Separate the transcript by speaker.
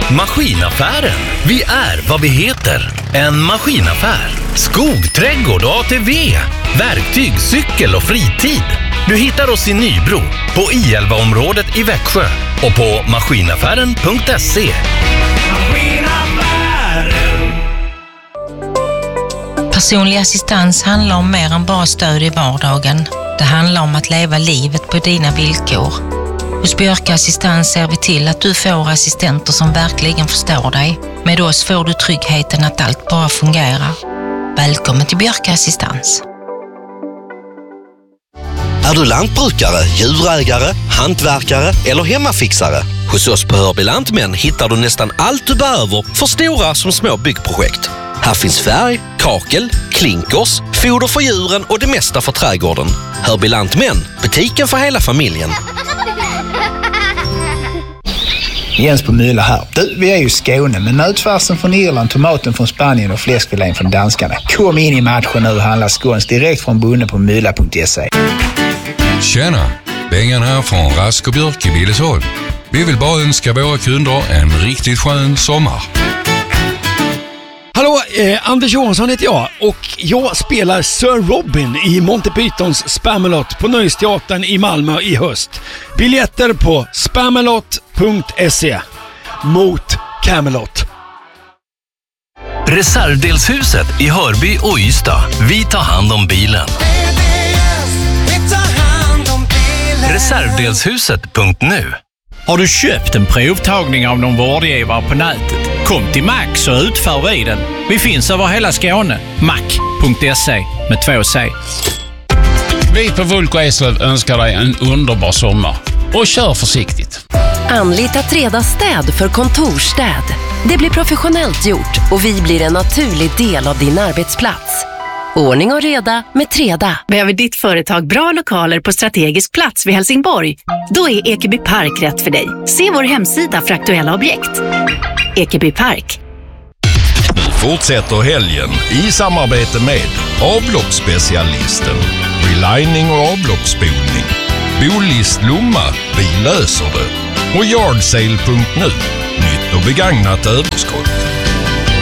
Speaker 1: Maskinaffären. Vi är vad vi heter. En maskinaffär. Skog, trädgård och ATV. Verktyg, cykel och fritid. Du hittar oss i Nybro, på I11-området i Växjö och på maskinaffären.se.
Speaker 2: Personlig assistans handlar om mer än bara stöd i vardagen. Det handlar om att leva livet på dina villkor. Hos Björka Assistans ser vi till att du får assistenter som verkligen förstår dig. Med oss får du tryggheten att allt bara fungerar. Välkommen till Björka Assistans.
Speaker 3: Är du lantbrukare, djurägare, hantverkare eller hemmafixare? Hos oss på Hörby Lantmän hittar du nästan allt du behöver för stora som små byggprojekt. Här finns färg, kakel, klinkers, foder för djuren och det mesta för trädgården. Hörby Lantmän, butiken för hela familjen.
Speaker 4: Jens på Myla här. Du, vi är ju i Skåne, men nötfärsen från Irland, tomaten från Spanien och fläskfilén från danskarna. Kom in i matchen nu och handla skåns direkt från bonden på myla.se.
Speaker 5: Tjena, Bengan här från Rask och Björk i Billesholm. Vi vill bara önska våra kunder en riktigt skön sommar.
Speaker 6: Hallå, Anders Johansson heter jag och jag spelar Sir Robin i Monty Pythons Spamalot på Nöjesteatern i Malmö i höst. Biljetter på spamalot.se. Mot Camelot.
Speaker 1: Reservdelshuset i Hörby och Ystad. Vi tar hand om bilen. Reservdelshuset.nu.
Speaker 7: Har du köpt en provtagning av någon vårdgivare på nätet? Kom till Max så utför vi den. Vi finns över hela Skåne. Mac.se med 2 C.
Speaker 8: Vi på Vulko Eslöv önskar dig en underbar sommar. Och kör försiktigt.
Speaker 9: Anlita Treda städ för kontorstäd. Det blir professionellt gjort och vi blir en naturlig del av din arbetsplats. Ordning och reda med Treda.
Speaker 10: Behöver ditt företag bra lokaler på strategisk plats vid Helsingborg? Då är Ekeby Park rätt för dig. Se vår hemsida för aktuella objekt. Ekeby Park.
Speaker 11: Nu fortsätter helgen i samarbete med avloppsspecialisten, relining och avloppsspolning, Bolist Lomma, vi löser det, och Yardsale.nu, nytt och begagnat överskott.